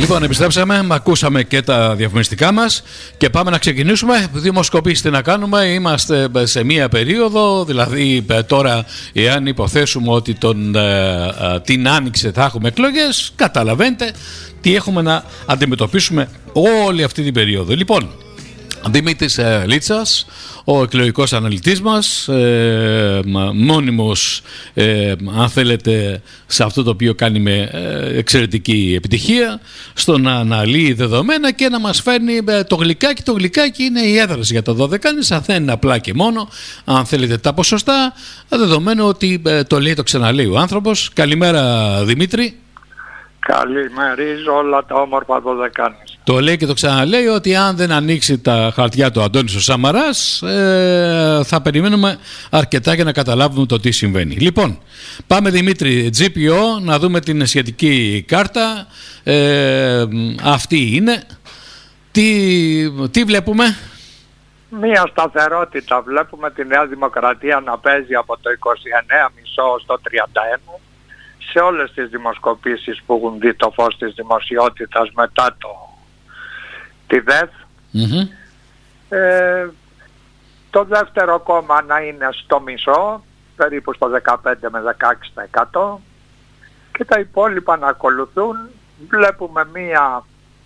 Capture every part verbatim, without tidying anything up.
Λοιπόν, επιστρέψαμε, ακούσαμε και τα διαφημιστικά μας και πάμε να ξεκινήσουμε. Δημοσκοπήσεις τι να κάνουμε, είμαστε σε μία περίοδο, δηλαδή τώρα εάν υποθέσουμε ότι τον, την Άνοιξη θα έχουμε εκλογές, καταλαβαίνετε τι έχουμε να αντιμετωπίσουμε όλη αυτή την περίοδο. Λοιπόν, Δημήτρης ε, Λίτσας, ο εκλογικός αναλυτής μας, ε, μόνιμος ε, αν θέλετε σε αυτό το οποίο κάνει με ε, εξαιρετική επιτυχία στο να αναλύει δεδομένα και να μας φέρνει ε, το γλυκάκι. Το γλυκάκι είναι η έδραση για το δωδεκάνησα, θα είναι απλά και μόνο αν θέλετε τα ποσοστά, δεδομένου ότι ε, το λέει το ξαναλέει ο άνθρωπος. Καλημέρα Δημήτρη. Καλημερίζω όλα τα όμορφα δωδεκάνησα. Το λέει και το ξαναλέει ότι αν δεν ανοίξει τα χαρτιά του Αντώνης ο Σαμαράς ε, θα περιμένουμε αρκετά για να καταλάβουμε το τι συμβαίνει. Λοιπόν, πάμε Δημήτρη, τζι πι ο, να δούμε την σχετική κάρτα. Ε, αυτή είναι. Τι, τι βλέπουμε? Μία σταθερότητα. Βλέπουμε τη Νέα Δημοκρατία να παίζει από το είκοσι εννέα κόμμα πέντε στο τριάντα ένα. Σε όλες τις δημοσκοπήσεις που έχουν δει το φως της δημοσιότητας μετά το, τη ΔΕΘ. Mm-hmm. Ε, το δεύτερο κόμμα να είναι στο μισό, περίπου στο δεκαπέντε με δεκαέξι τοις εκατό, και τα υπόλοιπα να ακολουθούν. Βλέπουμε μία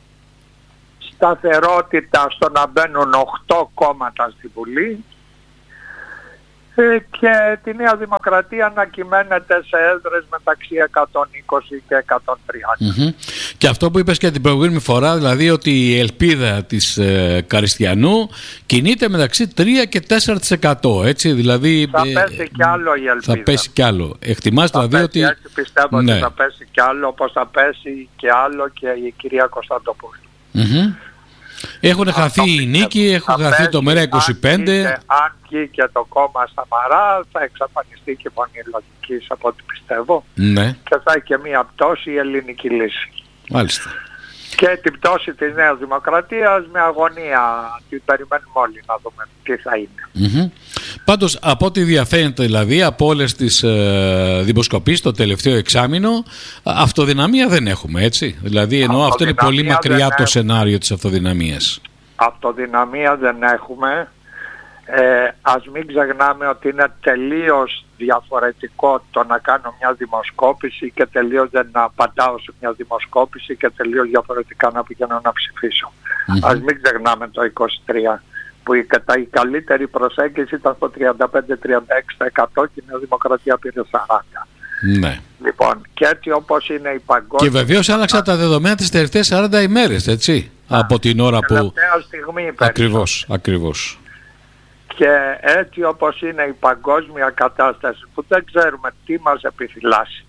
σταθερότητα στο να μπαίνουν οκτώ κόμματα στη Βουλή και τη Νέα Δημοκρατία να κυμαίνεται σε έδρες μεταξύ εκατόν είκοσι και εκατόν τριάντα. Mm-hmm. Και αυτό που είπες και την προηγούμενη φορά, δηλαδή ότι η ελπίδα της ε, Καριστιανού κινείται μεταξύ τρία και τέσσερα τοις εκατό, έτσι, δηλαδή... Θα ε, πέσει κι άλλο η ελπίδα. Θα πέσει κι άλλο. Εκτιμάς θα δηλαδή πέσει, ότι... Έτσι πιστεύω ναι. ότι θα πέσει κι άλλο, όπως θα πέσει κι άλλο και η κυρία Κωνσταντοπούλου. Mm-hmm. Έχουν χαθεί η νίκη, έχουν χαθεί το ΜΕΡΑ είκοσι πέντε. Αν βγει και το κόμμα Σαμαρά θα εξαφανιστεί και η φωνή λογικής από ό,τι πιστεύω. Ναι. Και θα έχει και μία πτώση η ελληνική λύση. Μάλιστα. Και την πτώση της Νέας Δημοκρατίας με αγωνία την περιμένουμε όλοι να δούμε τι θα είναι. Mm-hmm. Πάντως από ό,τι διαφαίνεται δηλαδή από όλες τις ε, δημοσκοπήσεις το τελευταίο εξάμηνο, αυτοδυναμία δεν έχουμε, έτσι. Δηλαδή εννοώ αυτό είναι πολύ μακριά από το σενάριο της αυτοδυναμίας. Αυτοδυναμία δεν έχουμε. Ε, ας μην ξεχνάμε ότι είναι τελείως διαφορετικό το να κάνω μια δημοσκόπηση και τελείως δεν να απαντάω σε μια δημοσκόπηση και τελείως διαφορετικά να πηγαίνω να ψηφίσω. Mm-hmm. Ας μην ξεχνάμε το είκοσι τρία που η, η καλύτερη προσέγγιση ήταν στο τριάντα πέντε με τριάντα έξι τοις εκατό και η Νέα Δημοκρατία πήρε σαράντα. Ναι. Λοιπόν, και έτσι όπως είναι η παγκόσμια... Και βεβαίως άλλαξα τα δεδομένα τις τελευταίες σαράντα ημέρες, έτσι, Α, από την ώρα που... Τελευταία στιγμή ακριβώς, ακριβώς. Και έτσι όπως είναι η παγκόσμια κατάσταση που δεν ξέρουμε τι μας επιφυλάσσει,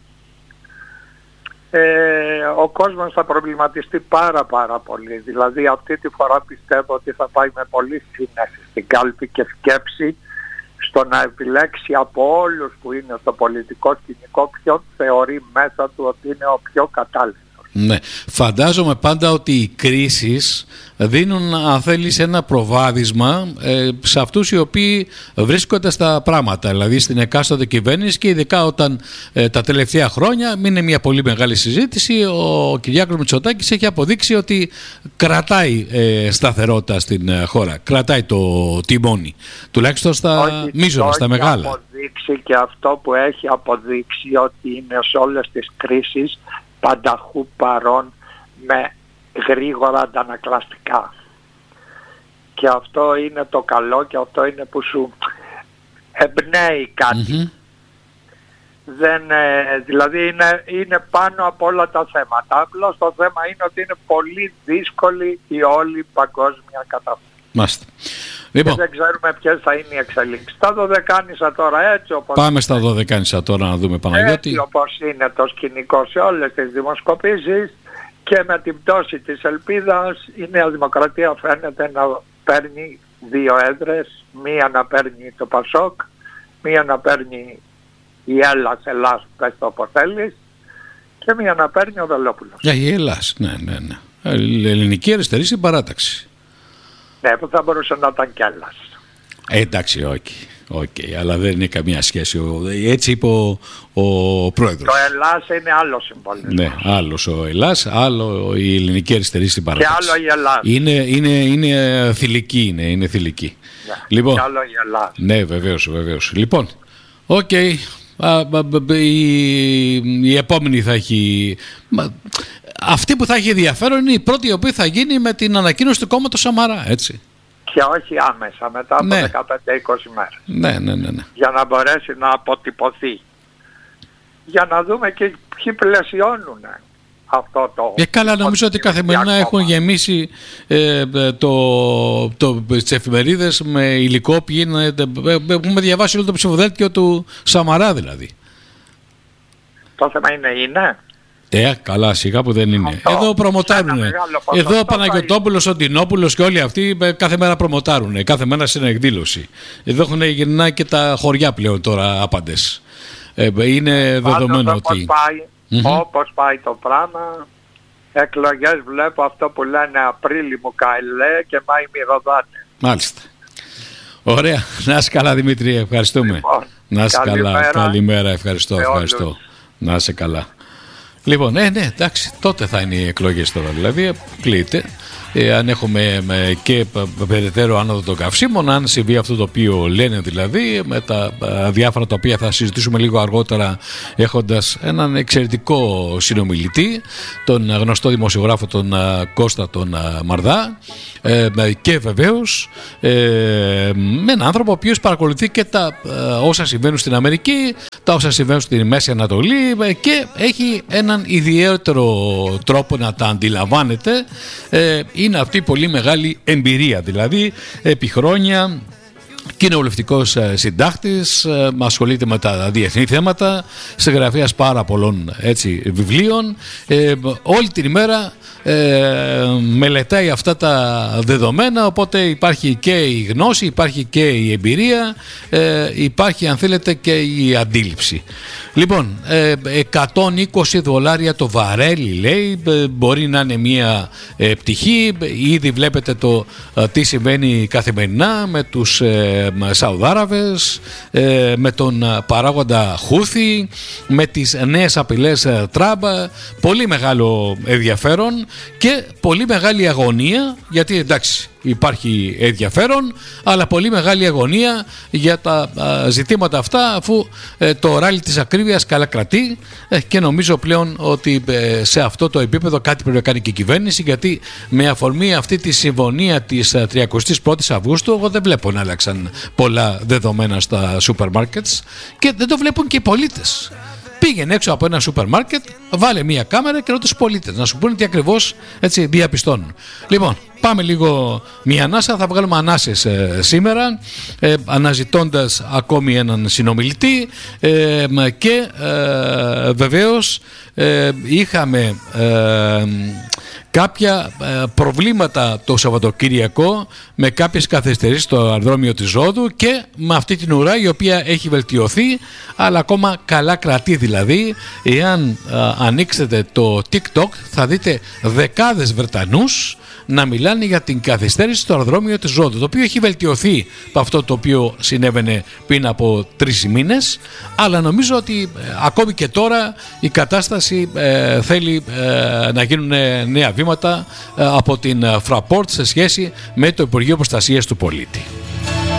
ε, ο κόσμος θα προβληματιστεί πάρα πάρα πολύ. Δηλαδή αυτή τη φορά πιστεύω ότι θα πάει με πολύ σύνεση στην κάλπη και σκέψη στο να επιλέξει από όλους που είναι στο πολιτικό σκηνικό ποιον θεωρεί μέσα του ότι είναι ο πιο κατάλληλος. Ναι. Φαντάζομαι πάντα ότι οι κρίσεις δίνουν, αν θέλεις, ένα προβάδισμα ε, σε αυτούς οι οποίοι βρίσκονται στα πράγματα, δηλαδή στην εκάστοτε κυβέρνηση, και ειδικά όταν ε, τα τελευταία χρόνια, μην είναι μια πολύ μεγάλη συζήτηση, ο Κυριάκος Μητσοτάκης έχει αποδείξει ότι κρατάει ε, σταθερότητα στην ε, χώρα, κρατάει το τιμόνι, τουλάχιστον στα μείζωνα, στα μεγάλα. Έχει αποδείξει και αυτό που έχει αποδείξει, ότι είναι σε όλες τις κρίσεις πανταχού παρόν με γρήγορα αντανακλαστικά. Και αυτό είναι το καλό και αυτό είναι που σου εμπνέει κάτι. Mm-hmm. Δεν, ε, δηλαδή είναι, είναι πάνω από όλα τα θέματα. Απλώς το θέμα είναι ότι είναι πολύ δύσκολη η όλη παγκόσμια κατάσταση. Μάστε. Και λοιπόν, δεν ξέρουμε ποιες θα είναι οι εξελίξεις. Τα δωδεκάνησα τώρα έτσι όπως... Πάμε στα δωδεκάνησα τώρα να δούμε, Παναγιώτη. Έτσι όπως είναι το σκηνικό σε όλες τις δημοσκοπήσεις και με την πτώση της ελπίδας, η Νέα Δημοκρατία φαίνεται να παίρνει δύο έδρες, μία να παίρνει το Πασόκ, μία να παίρνει η Έλλας, Ελλάς, πες το όπως θέλεις, και μία να παίρνει ο Βελόπουλος. Για η Ελλάς, ναι, ναι, ναι. Η ελληνική αριστερή συμπαράταξη. Ναι, που θα μπορούσε να ήταν κι Έλλας. Ε, εντάξει, όχι. Okay, αλλά δεν είναι καμία σχέση. Έτσι είπε ο, ο πρόεδρος. Το Ελλάς είναι άλλο συμβολισμό. Ναι, άλλος ο Ελλάς, άλλο η ελληνική αριστερή στην παράταξη. Και άλλο η Ελλάδα. Είναι, είναι, είναι θηλυκή, είναι, είναι θηλυκή. Ναι, λοιπόν, και άλλο η Ελλάδα. Ναι, βεβαίως, βεβαίως. Λοιπόν, οκ. Okay, η, η επόμενη θα έχει... Αυτή που θα έχει ενδιαφέρον είναι η πρώτη η οποία θα γίνει με την ανακοίνωση του κόμματος Σαμαρά, έτσι. Και όχι άμεσα, μετά από ναι. δεκαπέντε είκοσι μέρες. Ναι, ναι, ναι, ναι. Για να μπορέσει να αποτυπωθεί. Για να δούμε και ποιοι πλαισιώνουν αυτό το... Ε, καλά, νομίζω ότι καθημερινά έχουν γεμίσει ε, το, το, τις εφημερίδες με υλικό. Είναι, έχουμε διαβάσει όλο το ψηφοδέλτιο του Σαμαρά δηλαδή. Το θέμα είναι, είναι... Ε, καλά, σιγά που δεν είναι. Αυτό, εδώ προμοτάρουν. Εδώ ο Παναγιωτόπουλος, ο Ντινόπουλος και όλοι αυτοί κάθε μέρα προμοτάρουν. Κάθε μέρα σε εκδήλωση. Εδώ έχουν γυρνάει και τα χωριά πλέον τώρα άπαντες. Ε, είναι δεδομένο ότι... ότι... Πάει, mm-hmm. Όπως πάει το πράγμα, εκλογές βλέπω αυτό που λένε Απρίλη μου καηλέ και Μάη μυρωδάτε. Μάλιστα. Ωραία. Να είσαι καλά, Δημήτρη. Ευχαριστούμε. Λοιπόν, να είσαι καλά. Καλημέρα. Ευχαριστώ. Ευχαριστώ. Να είσαι καλά. Λοιπόν, ε, ναι, εντάξει, τότε θα είναι οι εκλογές τώρα. Δηλαδή, κλείται. Ε, αν έχουμε με, και περαιτέρω άνοδο των καυσίμων, αν συμβεί αυτό το οποίο λένε δηλαδή, με τα α, διάφορα τα οποία θα συζητήσουμε λίγο αργότερα, έχοντας έναν εξαιρετικό συνομιλητή, τον γνωστό δημοσιογράφο τον α, Κώστα τον α, Μαρδά, ε, και βεβαίως ε, με έναν άνθρωπο ο οποίος παρακολουθεί και τα α, όσα συμβαίνουν στην Αμερική, τα όσα συμβαίνουν στην Μέση Ανατολή και έχει έναν ιδιαίτερο τρόπο να τα αντιλαμβάνεται. ε, είναι αυτή η πολύ μεγάλη εμπειρία, δηλαδή επί χρόνια κοινοβουλευτικός συντάκτης, ασχολείται με τα διεθνή θέματα, συγγραφέας πάρα πολλών έτσι, βιβλίων, ε, όλη την ημέρα ε, μελετάει αυτά τα δεδομένα, οπότε υπάρχει και η γνώση, υπάρχει και η εμπειρία, ε, υπάρχει αν θέλετε και η αντίληψη. Λοιπόν, ε, εκατόν είκοσι δολάρια το βαρέλι λέει, ε, μπορεί να είναι μια ε, πτυχή, ήδη βλέπετε το ε, τι συμβαίνει καθημερινά με τους ε, Σαουδάραβες, ε, με τον παράγοντα Χούθη, με τις νέες απειλές ε, Τραμπ, πολύ μεγάλο ενδιαφέρον και πολύ μεγάλη αγωνία, γιατί εντάξει υπάρχει ενδιαφέρον, αλλά πολύ μεγάλη αγωνία για τα α, ζητήματα αυτά, αφού ε, το ράλι της ακρίβειας καλά κρατεί ε, και νομίζω πλέον ότι ε, σε αυτό το επίπεδο κάτι πρέπει να κάνει και η κυβέρνηση, γιατί με αφορμή αυτή τη συμφωνία της τριαντάτη πρώτη Αυγούστου εγώ δεν βλέπω να άλλαξαν πολλά δεδομένα στα σούπερ μάρκετς και δεν το βλέπουν και οι πολίτες. Πήγαινε έξω από ένα σούπερ μάρκετ, βάλε μία κάμερα και ρώτα τους πολίτες να σου πούνε τι ακριβώς έτσι διαπιστώνουν. Λοιπόν, πάμε λίγο μία ανάσα, θα βγάλουμε ανάσες ε, σήμερα, ε, αναζητώντας ακόμη έναν συνομιλητή ε, και ε, βεβαίως ε, είχαμε ε, κάποια ε, προβλήματα το Σαββατοκύριακο με κάποιες καθυστερήσεις στο αεροδρόμιο της Ρόδου και με αυτή την ουρά η οποία έχει βελτιωθεί, αλλά ακόμα καλά κρατεί. Δηλαδή, εάν ε, ανοίξετε το TikTok θα δείτε δεκάδες Βρετανούς να μιλάνε για την καθυστέρηση στο αεροδρόμιο της Ρόδου, το οποίο έχει βελτιωθεί από αυτό το οποίο συνέβαινε πριν από τρεις μήνες, αλλά νομίζω ότι ε, ακόμη και τώρα η κατάσταση ε, θέλει ε, να γίνουν νέα βήματα ε, από την Fraport σε σχέση με το Υπουργείο Προστασίας του Πολίτη.